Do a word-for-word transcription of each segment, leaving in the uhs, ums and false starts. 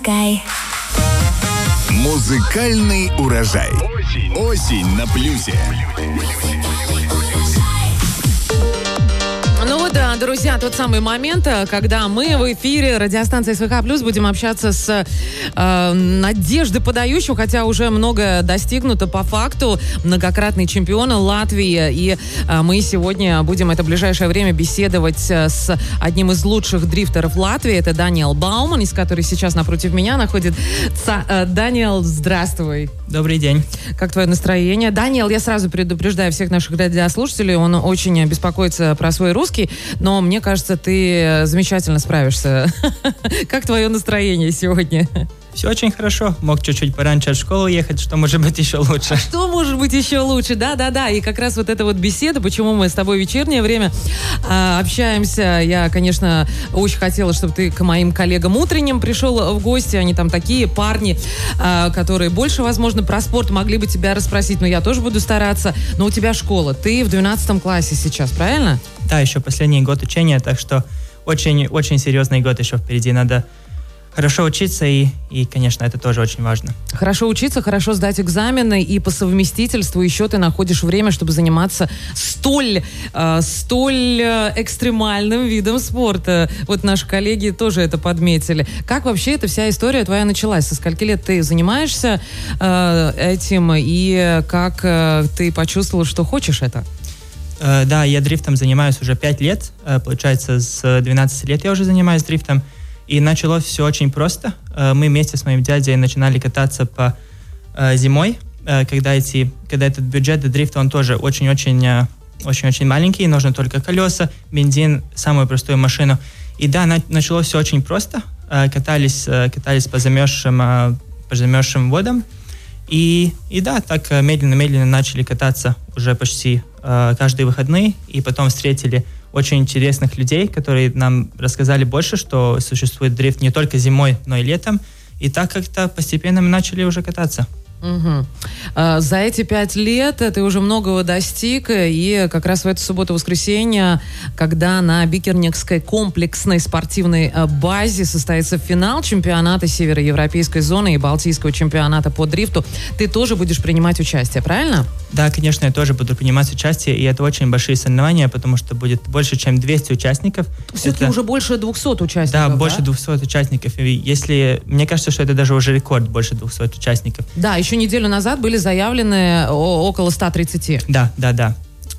Sky. Музыкальный урожай. Осень, Осень на плюсе. Ну вот, друзья, тот самый момент, когда мы в эфире радиостанции СВХ Плюс будем общаться с э, Надеждой Подающим, хотя уже многое достигнуто по факту. Многократный чемпион Латвии. И э, мы сегодня будем это ближайшее время беседовать с одним из лучших дрифтеров Латвии. Это Даниэл Бауман, из которой сейчас напротив меня находится. Э, Даниэл, здравствуй. Добрый день. Как твое настроение? Даниэл, я сразу предупреждаю всех наших радиослушателей, он очень беспокоится про свой русский, но мне кажется, ты замечательно справишься. Как твое настроение сегодня? Все очень хорошо. Мог чуть-чуть пораньше от школы ехать, что может быть еще лучше. А что может быть еще лучше? Да-да-да. И как раз вот эта вот беседа, почему мы с тобой в вечернее время а, общаемся. Я, конечно, очень хотела, чтобы ты к моим коллегам утренним пришел в гости. Они там такие парни, а, которые больше, возможно, про спорт могли бы тебя расспросить, но я тоже буду стараться. Но у тебя школа. Ты в двенадцатом классе сейчас, правильно? Да, еще последний год учения, так что очень-очень серьезный год еще впереди. Надо хорошо учиться, и, и, конечно, это тоже очень важно. Хорошо учиться, хорошо сдать экзамены, и по совместительству еще ты находишь время, чтобы заниматься столь, э, столь экстремальным видом спорта. Вот наши коллеги тоже это подметили. Как вообще эта вся история твоя началась? Со скольки лет ты занимаешься э, этим, и как э, ты почувствовал, что хочешь это? Э, да, я дрифтом занимаюсь уже пять лет. Э, получается, с двенадцати лет я уже занимаюсь дрифтом. И началось все очень просто. Мы вместе с моим дядей начинали кататься по э, зимой, э, когда, эти, когда этот бюджет для дрифта, он тоже очень-очень, э, очень-очень маленький, нужно только колеса, бензин, самую простую машину. И да, на, началось все очень просто. Э, катались, э, катались по замерзшим, э, по замерзшим водам. И, и да, так медленно-медленно начали кататься уже почти э, каждые выходные. И потом встретили очень интересных людей, которые нам рассказали больше, что существует дрифт не только зимой, но и летом. И так как-то постепенно мы начали уже кататься. Угу. А, за эти пять лет ты уже многого достиг, и как раз в эту субботу-воскресенье, когда на Бикерникской комплексной спортивной базе состоится финал чемпионата Североевропейской зоны и Балтийского чемпионата по дрифту, ты тоже будешь принимать участие, правильно? Да, конечно, я тоже буду принимать участие, и это очень большие соревнования, потому что будет больше, чем двести участников. Все-таки это уже больше двухсот участников, да? Да, больше двухсот участников. И если, мне кажется, что это даже уже рекорд, больше двухсот участников. Да, еще неделю назад были заявлены около ста тридцати. Да, да, да.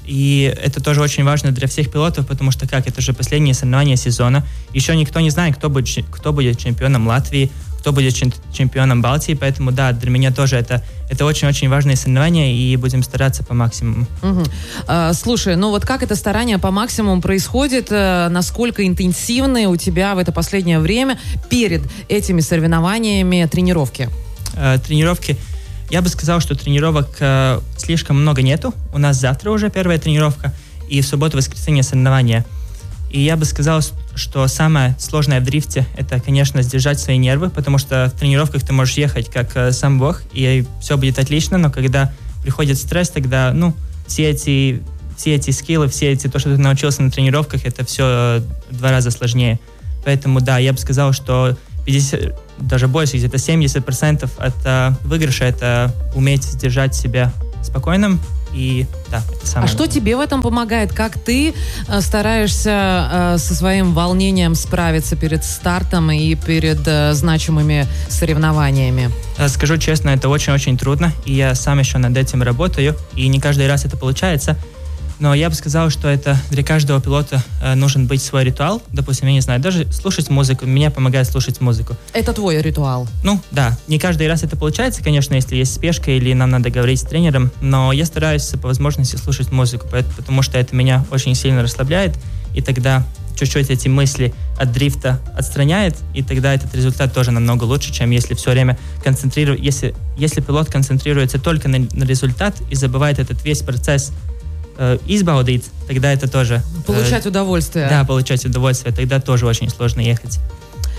И это тоже очень важно для всех пилотов, потому что как, это же последние соревнования сезона. Еще никто не знает, кто будет, кто будет чемпионом Латвии, кто будет чемпионом Балтии, поэтому да, для меня тоже это, это очень-очень важные соревнования, и будем стараться по максимуму. Угу. А, слушай, ну вот как это старание по максимуму происходит, а, насколько интенсивны у тебя в это последнее время перед этими соревнованиями тренировки? А, тренировки, я бы сказал, что тренировок а, слишком много нету. У нас завтра уже первая тренировка, и в субботу-воскресенье соревнования. И я бы сказал, что самое сложное в дрифте – это, конечно, сдержать свои нервы, потому что в тренировках ты можешь ехать как э, сам Бог, и все будет отлично, но когда приходит стресс, тогда, ну, все эти, все эти скиллы, все эти, то, что ты научился на тренировках, это все э, в два раза сложнее. Поэтому, да, я бы сказал, что пятьдесят, даже больше, где-то семьдесят процентов от э, выигрыша – это уметь сдержать себя спокойным. И, да, это самое а что тебе в этом помогает? Как ты э, стараешься э, со своим волнением справиться перед стартом и перед э, значимыми соревнованиями? Скажу честно, это очень-очень трудно, и я сам еще над этим работаю, и не каждый раз это получается. Но я бы сказал, что это для каждого пилота э, нужен быть свой ритуал. Допустим, я не знаю, даже слушать музыку. Мне помогает слушать музыку. Это твой ритуал? Ну, да. Не каждый раз это получается, конечно, если есть спешка или нам надо говорить с тренером. Но я стараюсь по возможности слушать музыку, потому что это меня очень сильно расслабляет. И тогда чуть-чуть эти мысли от дрифта отстраняет, и тогда этот результат тоже намного лучше, чем если все время концентрирует... Если, если пилот концентрируется только на, на результат и забывает этот весь процесс избавить, тогда это тоже... Получать э, удовольствие. Да, получать удовольствие, тогда тоже очень сложно ехать.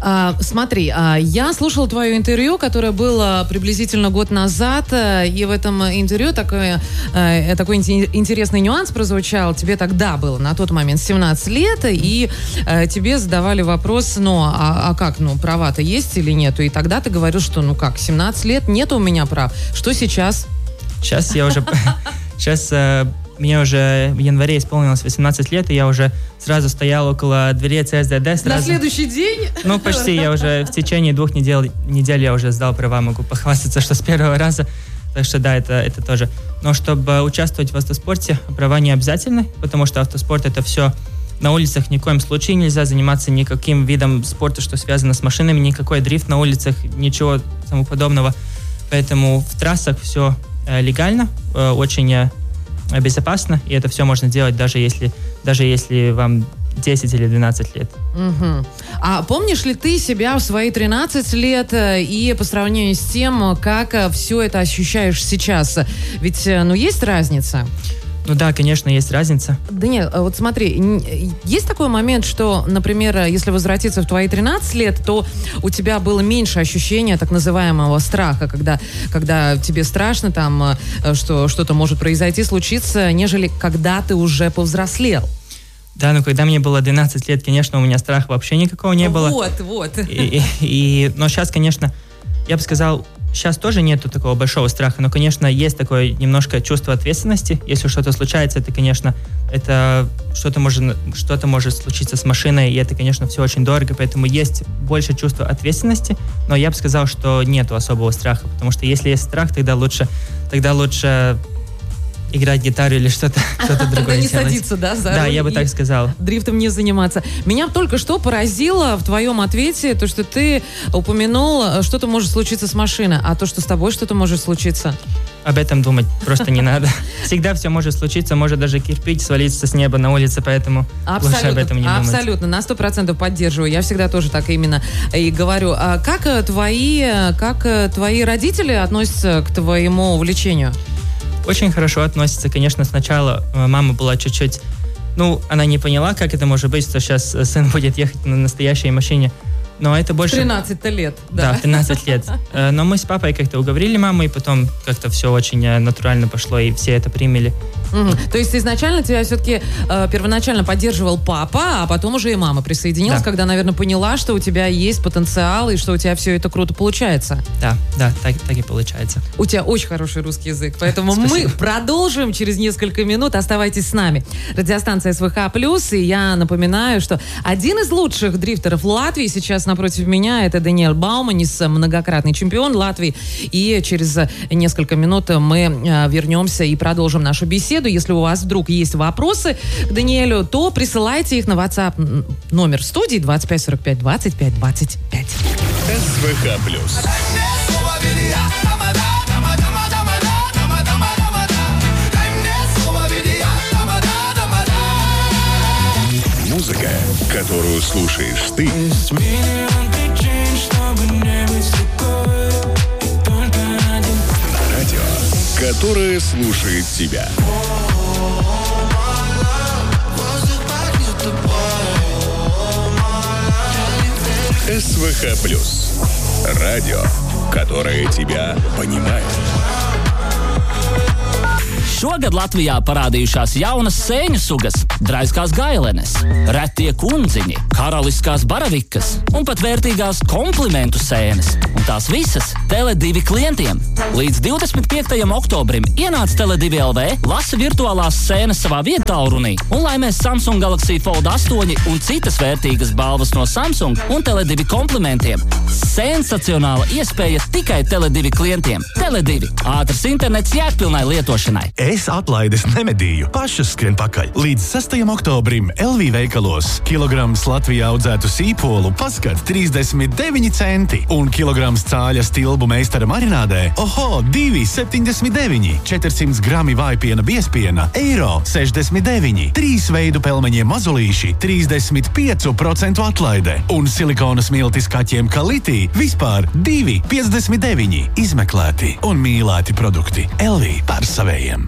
А, смотри, а, я слушала твое интервью, которое было приблизительно год назад, и в этом интервью такой, а, такой интересный нюанс прозвучал. Тебе тогда было на тот момент семнадцать лет, и а, тебе задавали вопрос, ну, а, а как, ну, права-то есть или нету? И тогда ты говорил, что, ну как, семнадцать лет, нет у меня прав. Что сейчас? Сейчас я уже... Сейчас мне уже в январе исполнилось восемнадцать лет, и я уже сразу стоял около дверей ЦСДД. Сразу... На следующий день? Ну, почти. Я уже в течение двух недель, недель я уже сдал права, могу похвастаться, что с первого раза. Так что да, это, это тоже. Но чтобы участвовать в автоспорте, права не обязательны, потому что автоспорт — это все на улицах. Ни в коем случае нельзя заниматься никаким видом спорта, что связано с машинами, никакой дрифт на улицах, ничего тому подобного. Поэтому в трассах все э, легально, э, очень э, безопасно, и это все можно делать, даже если, даже если вам десять или двенадцать лет. Угу. А помнишь ли ты себя в свои тринадцать лет и по сравнению с тем, как все это ощущаешь сейчас? Ведь, ну, есть разница? Ну да, конечно, есть разница. Даниэль, вот смотри, есть такой момент, что, например, если возвратиться в твои тринадцать лет, то у тебя было меньше ощущения так называемого страха, когда, когда тебе страшно, там, что что-то может произойти, случиться, нежели когда ты уже повзрослел. Да, ну когда мне было двенадцать лет, конечно, у меня страха вообще никакого не было. Вот, вот. И, и, и, но сейчас, конечно, я бы сказал, сейчас тоже нету такого большого страха, но, конечно, есть такое немножко чувство ответственности. Если что-то случается, это, конечно, это что-то может, что-то может случиться с машиной, и это, конечно, все очень дорого, поэтому есть больше чувства ответственности, но я бы сказал, что нету особого страха, потому что если есть страх, тогда лучше, тогда лучше играть гитару или что-то, что-то другое Тогда не делать. садиться, да, за Да, руль я бы и так сказал. Дрифтом не заниматься. Меня только что поразило в твоем ответе то, что ты упомянул, что-то может случиться с машиной, а то, что с тобой что-то может случиться. Об этом думать просто не надо. Всегда все может случиться, может даже кирпич свалиться с неба на улице, поэтому абсолютно, лучше об этом не думать. Абсолютно, на сто процентов поддерживаю. Я всегда тоже так именно и говорю. А как твои, как твои родители относятся к твоему увлечению? Очень хорошо относится. Конечно, сначала мама была чуть-чуть... Ну, она не поняла, как это может быть, что сейчас сын будет ехать на настоящей машине. Но это больше... тринадцать лет, да. Да, тринадцать лет. Но мы с папой как-то уговорили маму, и потом как-то все очень натурально пошло, и все это приняли. Угу. То есть изначально тебя все-таки э, первоначально поддерживал папа, а потом уже и мама присоединилась, да. Когда, наверное, поняла, что у тебя есть потенциал, и что у тебя все это круто получается. Да, да, так, так и получается. У тебя очень хороший русский язык, поэтому мы продолжим через несколько минут. Оставайтесь с нами. Радиостанция СВХ плюс, и я напоминаю, что один из лучших дрифтеров Латвии сейчас напротив меня, это Даниэль Бауманис, многократный чемпион Латвии. И через несколько минут мы вернемся и продолжим нашу беседу. Если у вас вдруг есть вопросы к Даниэлю, то присылайте их на WhatsApp номер студии двадцать пять сорок пять двадцать пять двадцать пять. СВХ плюс. Музыка, которую слушаешь ты. Есть миллион причин, чтобы не быть с тобой. И только один. На радио, которое слушает тебя. СВХ плюс. Радио, которое тебя понимает. Šogad Latvijā parādījušās jaunas sēņu sugas, draiskās gailenes, retie kundziņi, karaliskās baravikas un pat vērtīgās komplimentu sēnes. Un tās visas Tele divi klientiem. Līdz divdesmit piektajam oktobrim ienāc Tele divi L V, lasi virtuālās sēnes savā vietālrunī un laimēs Samsung Galaxy Fold astoņi un citas vērtīgas balvas no Samsung un Tele divi komplimentiem. Sensacionāla iespēja tikai Tele divi klientiem. Tele divi – ātrs internets jēgpilnai lietošanai. Es atlaides nemedīju, pašas skrien pakaļ. Līdz sestajam oktobrim L V veikalos kilograms Latvijā audzētu sīpolu paskat trīsdesmit deviņi centi un kilograms cāļas tilbu meistara marinādē oho divi septiņdesmit deviņi, četrsimt grami vājpiena biezpiena eiro sešdesmit deviņi, trīs veidu pelmeņiem mazulīši trīsdesmit pieci procenti atlaide un silikona smiltis kaķiem Kalitī vispār divi piecdesmit deviņi. Izmeklēti un mīlēti produkti. L V par savējiem.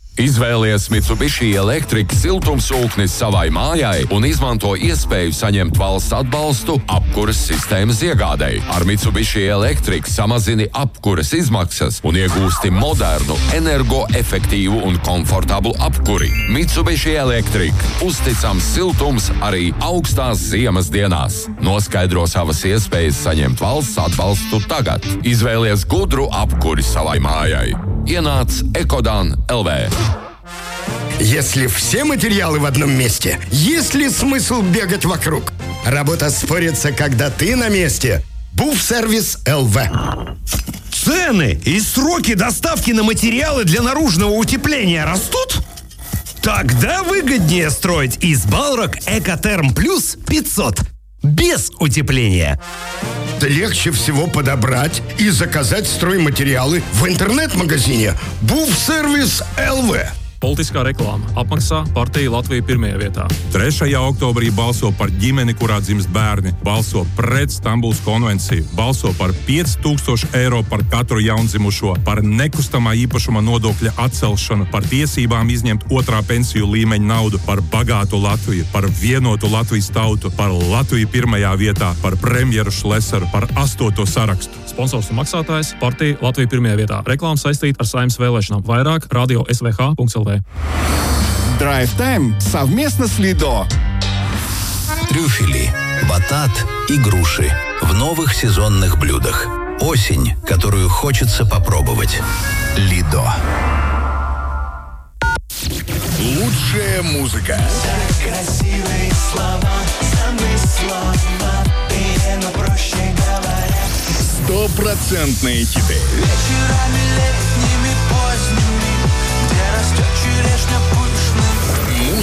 Izvēlies Mitsubishi Electric siltumsūknis savai mājai un izmanto iespēju saņemt valsts atbalstu apkuras sistēmas iegādēji. Ar Mitsubishi Electric samazini apkuras izmaksas un iegūsti modernu, energoefektīvu un komfortablu apkuri. Mitsubishi Electric – uzticams siltums arī augstās ziemas dienās. Noskaidro savas iespējas saņemt valsts atbalstu tagad. Izvēlies gudru apkuri savai mājai. Ienāc Ekodan эл ви. Если все материалы в одном месте, есть ли смысл бегать вокруг? Работа спорится, когда ты на месте. Буфсервис эл ви. Цены и сроки доставки на материалы для наружного утепления растут? Тогда выгоднее строить из Балрог Экотерм Плюс пятьсот. Без утепления. Да легче всего подобрать и заказать стройматериалы в интернет-магазине Буфсервис эл ви. Politiskā reklāma apmaksā partija Latvija pirmajā vietā. trešajā oktobrī balso par ģimeni, kurā dzimst bērni, balso pret Stambulas konvenciju, balso par pieci tūkstoši eiro par katru jaundzimušo, par nekustamā īpašuma nodokļa atcelšanu, par tiesībām izņemt otrā pensiju līmeņa naudu, par bagātu Latviju, par vienotu Latvijas tautu, par Latviju pirmajā vietā, par premjeru Šlesaru, par astoto sarakstu. Sponsors un maksātājs partija Latvija pirmajā vietā. Reklāma saistīta ar Saeimas vēlēšanām. Vairāk radio es ve ha punkts el ve. Drive Time совместно с Лидо. Трюфели, батат и груши в новых сезонных блюдах. Осень, которую хочется попробовать. Лидо. Лучшая музыка. Красивые слова, замыслова, приятно проще говоря. Стопроцентные хиты. Вечерами летними поздними, где растет черешня пышным.